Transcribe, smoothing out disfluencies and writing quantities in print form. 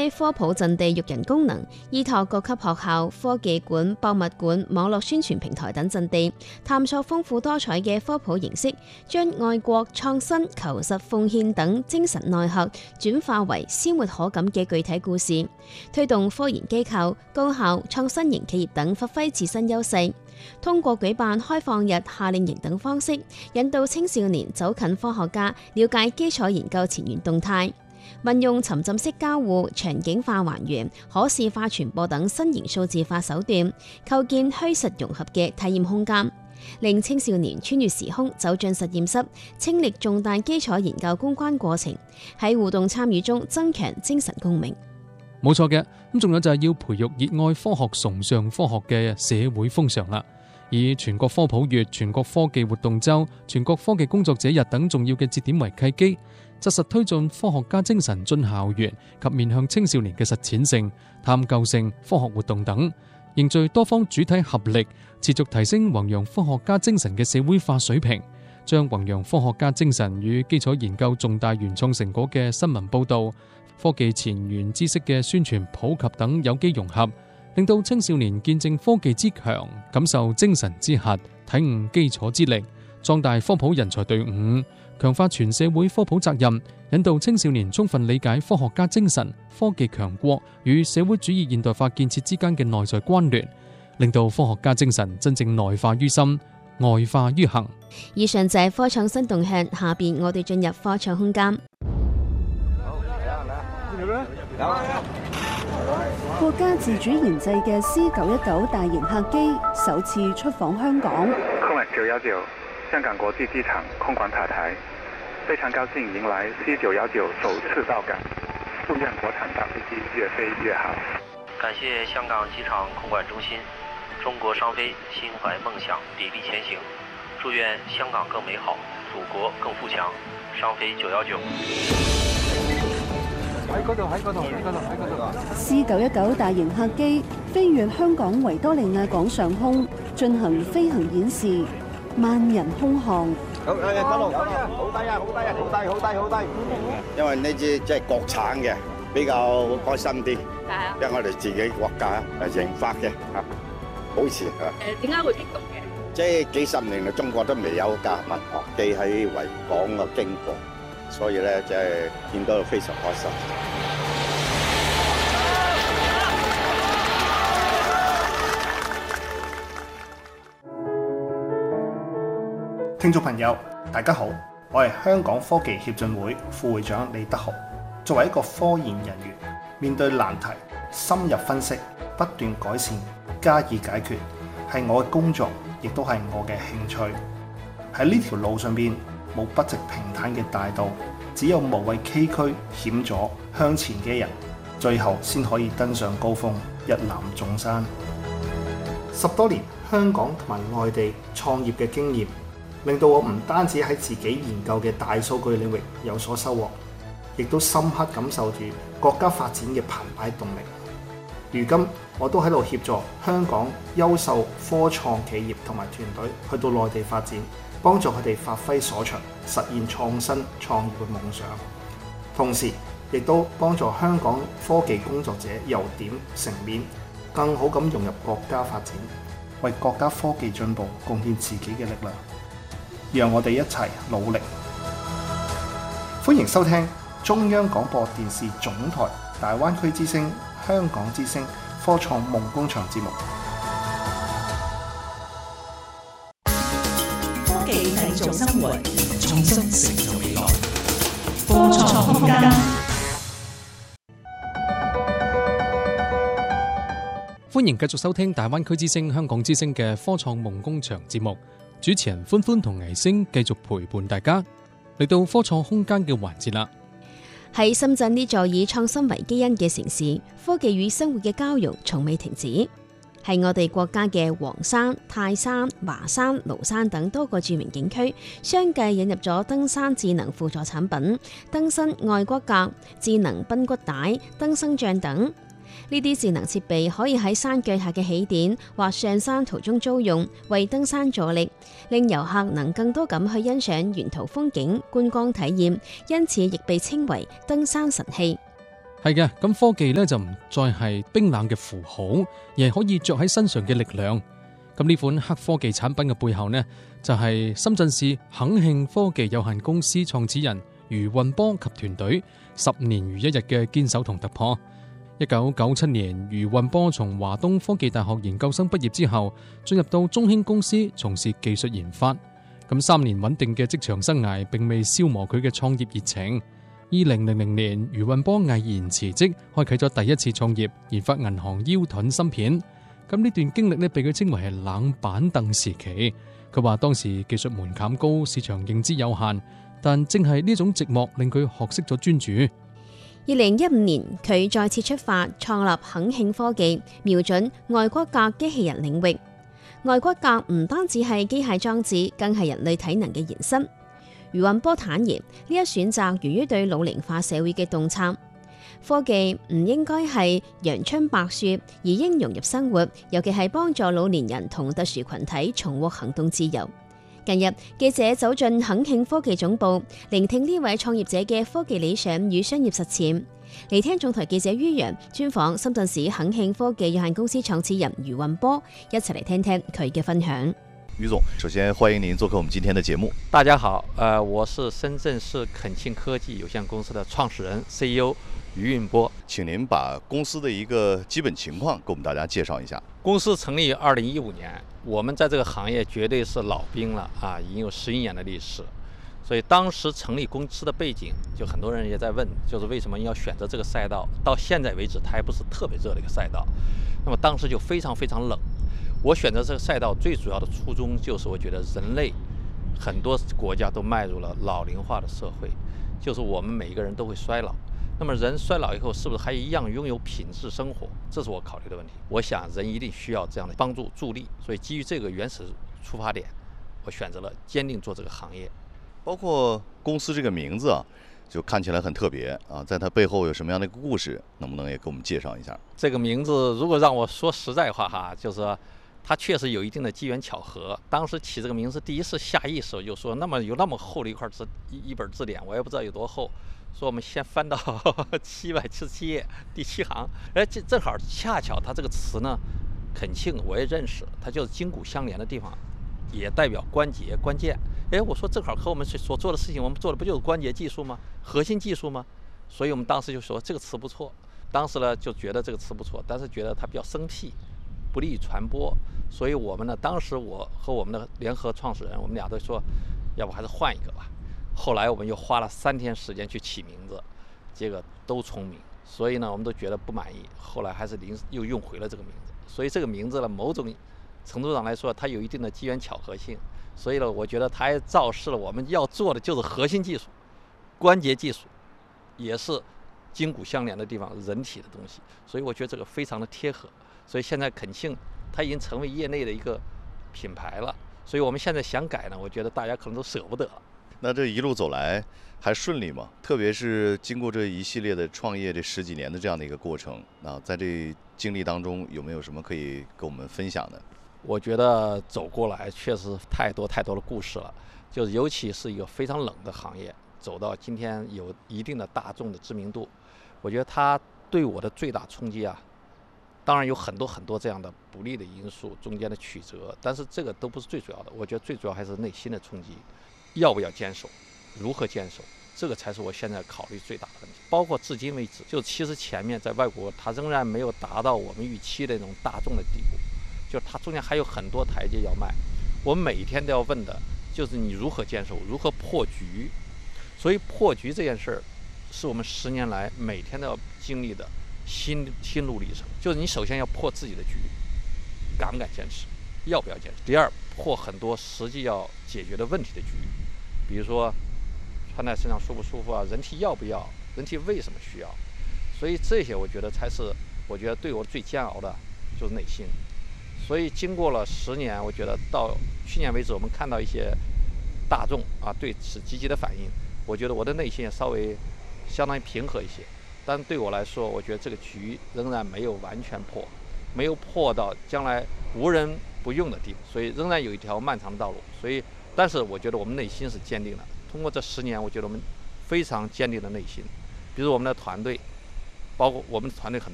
推科普陣地育人功能，依託各級學校、科技館、博物館、網絡宣傳平台等陣地，探索豐富多彩嘅科普形式，將愛國、創新、求實、奉獻等精神內核轉化為鮮活可感嘅具體故事，推動科研機構、高校、創新型企業等發揮自身優勢。通過舉辦開放日、夏令營等方式，引導青少年走近科學家，了解基礎研究前沿動態，運用沉浸式交互、場景化還原、可視化傳播等新型數字化手段，構建虛實融合嘅體驗空間，令青少年穿越時空走進實驗室，親歷重大基礎研究攻關過程，喺互動參與中增強精神共鳴。 冇錯嘅，咁仲有就係要培育熱愛科學、崇尚科學嘅社會風尚啦。以全國科普月、全國科技活動週、全國科技工作者日等重要嘅節點為契機，紮實推進科學家精神進校園及面向青少年嘅實踐性、探究性科學活動等，凝聚多方主體合力，持續提升弘揚科學家精神嘅社會化水平，將弘揚科學家精神與基礎研究重大原創成果嘅新聞報導、科技前沿知識嘅宣傳普及等有機融合，令到青少年見證科技之強，感受精神之核，體悟基礎之力，壯大科普人才隊伍，強化全社會科普責任，引導青少年充分理解科學家精神、科技強國與社會主義現代化建設之間嘅內在關聯，令到科學家精神真正內化於心、外化於行。 以上就係科創新動向，下邊我哋進入科創空間。 國家自主研製嘅 C919 大型客機首次出訪香港。 空管919香港國際機場空管塔台，非常高興迎來 C919首次到港，祝願國產大飛機越飛越好。 感謝香港機場空管中心，中國商飛心懷夢想，砥礪前行，祝願香港更美好，祖國更富強。商飛919。 喺嗰度。 C919大型客機飛越香港維多利亞港上空，進行飛行演示，萬人空巷。 好低啊！因為呢支即係國產嘅，比較開心啲。因為我哋自己國家研發嘅，好似點解會激動嘅？ 即係幾十年嚟，中國都未有架民航機喺維港嘅經過。所以咧，即係見到非常開心。 聽眾朋友，大家好，我係香港科技協進會副會長李德豪。作為一個科研人員，面對難題，深入分析，不斷改善，加以解決，係我嘅工作，亦都係我嘅興趣。喺呢條路上邊，冇筆直平坦嘅大道，只有無畏崎嶇險阻向前嘅人，最後先可以登上高峰，一覽眾山。10多年香港同埋外地創業嘅經驗，令到我唔單止喺自己研究嘅大數據領域有所收穫，亦都深刻感受住國家發展嘅澎湃動力。如今我都喺度協助香港優秀科創企業同埋團隊去到內地發展，幫助佢哋發揮所長，實現創新創業嘅夢想。同時亦都幫助香港科技工作者由點成面，更好咁融入國家發展，為國家科技進步貢獻自己嘅力量。讓我哋一齊努力。歡迎收聽中央廣播電視總台大灣區之聲、香港之聲科創夢工場節目。 科技製造生活，創新成就未來。科創空間。 歡迎繼續收聽大灣區之聲、香港之聲嘅科創夢工場節目。主持人歡歡同倪星繼續陪伴大家嚟到科創空間嘅環節啦。 喺深圳呢座以創新為基因嘅城市，科技與生活嘅交融從未停止。係我哋國家嘅黃山、泰山、華山、廬山等多個著名景區，相繼引入咗登山智能輔助產品、登山愛骨骼、智能髕骨帶、登山杖等。呢啲智能設備可以喺山腳下嘅起點或上山途中租用，為登山助力，令遊客能更多咁去欣賞沿途風景、觀光體驗，因此亦被稱為登山神器。 係嘅，咁科技咧就唔再係冰冷嘅符號，而係可以着喺身上嘅力量。咁呢款黑科技產品嘅背後呢，就係深圳市肯慶科技有限公司創始人余運波及團隊10年如一日嘅堅守同突破。1997年，余運波從華東科技大學研究生畢業之後，進入到中興公司從事技術研發。咁3年穩定嘅職場生涯並未消磨佢嘅創業熱情。2000年，余運波毅然辭職，開啟咗第一次創業，研發銀行腰盾芯片。咁呢段經歷呢，被佢稱為係冷板凳時期。佢話當時技術門檻高，市場認知有限，但正係呢種寂寞令佢學識咗專注。 2015年，佢再次出發，創立肯慶科技，瞄準外骨骼機器人領域。外骨骼唔單止係機械裝置，更係人類體能嘅延伸。余運波坦言，呢一選擇源於對老齡化社會嘅洞察。科技唔應該係陽春白雪，而應融入生活，尤其係幫助老年人同特殊群體重獲行動自由。近日，記者走進肯慶科技總部，聆聽呢位創業者嘅科技理想與商業實踐。嚟聽總台記者于洋專訪深圳市肯慶科技有限公司創始人余運波，一齊嚟聽聽佢嘅分享。 余總，首先歡迎您做客我們今天的節目。 大家好，我是深圳市肯慶科技有限公司的創始人 CEO 余運波。 請您把公司的一個基本情況給我們大家介紹一下。 公司成立於2015年，我們在這個行業絕對是老兵了啊，已經有11年的歷史。所以當時成立公司的背景，就很多人也在問，就是為什麼要選擇這個賽道？到現在為止，它還不是特別熱的一個賽道。那麼當時就非常非常冷。我選擇這個賽道最主要的初衷就是，我覺得人類很多國家都邁入了老齡化的社會，就是我們每一個人都會衰老。那麼人衰老以後，是不是還一樣擁有品質生活？這是我考慮的問題。我想人一定需要這樣的幫助助力，所以基於這個原始出發點，我選擇了堅定做這個行業。 包括公司這個名字啊，就看起來很特別啊，在它背後有什麼樣的一個故事？能不能也給我們介紹一下？ 這個名字如果讓我說實在話哈，就是它確實有一定的機緣巧合。當時起這個名字，第一次下意識就說，那麼有那麼厚的一本字典，我也不知道有多厚，說我們先翻到777頁第7行，正好恰巧它這個詞呢，肯慶我也認識，它就是筋骨相連的地方，也代表關節關鍵。我說正好和我們所做的事情，我們做的不就是關節技術嗎？核心技術嗎？所以我們當時就說這個詞不錯。當時呢就覺得這個詞不錯，但是覺得它比較生僻，不利於傳播。所以我們呢，當時我和我們的聯合創始人，我們倆都說，要不還是換一個吧。後來我們又花了3天時間去起名字，結果都重名，所以呢我們都覺得不滿意，後來還是又用回了這個名字。所以這個名字呢，某種程度上來說，它有一定的機緣巧合性。所以呢，我覺得它還昭示了我們要做的就是核心技術、關節技術，也是筋骨相連的地方，人體的東西。所以我覺得這個非常的貼合。所以現在肯慶它已經成為業內的一個品牌了。所以我們現在想改呢，我覺得大家可能都捨不得。 那這一路走來還順利嗎？特別是經過這一系列的創業這10幾年的這樣的一個過程，那在這經歷當中有沒有什麼可以跟我們分享的？ 我覺得走過來確實太多的故事了，就是尤其是一個非常冷的行業，走到今天有一定的大眾的知名度，我覺得它對我的最大衝擊啊，當然有很多這樣的不利的因素，中間的曲折，但是這個都不是最主要的，我覺得最主要還是內心的衝擊，要不要堅守，如何堅守，這個才是我現在考慮最大的問題。包括至今為止，就其實前面在外國它仍然沒有達到我們預期的那種大眾的地步，就它中間還有很多台階要邁，我們每一天都要問的就是你如何堅守，如何破局。所以破局這件事是我們10年來每天都要經歷的心路歷程，就是你首先要破自己的局，敢不敢堅持，要不要堅持。第二，破很多實際要解決的問題的局，比如說穿在身上舒不舒服啊，人體要不要，人體為什麼需要。所以這些我覺得才是我覺得對我最煎熬的就是內心。所以經過了10年，我覺得到去年為止，我們看到一些大眾啊對此積極的反應，我覺得我的內心也稍微相當於平和一些。但對我來說，我覺得這個局仍然沒有完全破，沒有破到將來無人不用的地步，所以仍然有一條漫長的道路。所以，但是我覺得我們內心是堅定的。通過這10年，我覺得我們非常堅定的內心。比如我們的團隊包括我们团队很